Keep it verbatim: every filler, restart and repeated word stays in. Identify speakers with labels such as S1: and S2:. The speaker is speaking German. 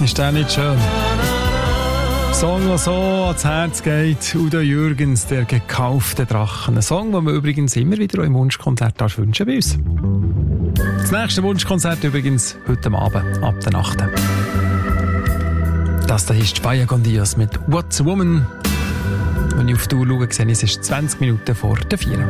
S1: Ist der nicht schön? Song, der so ans Herz geht. Udo Jürgens, der gekaufte Drachen. Ein Song, den man übrigens immer wieder im Wunschkonzert wünschen bei uns. Das nächste Wunschkonzert übrigens heute Abend, ab der Nacht. Das hier ist Baia con Dios mit What's a Woman. Wenn ich auf die Uhr schaue, sehe ich, es ist zwanzig Minuten vor der vier.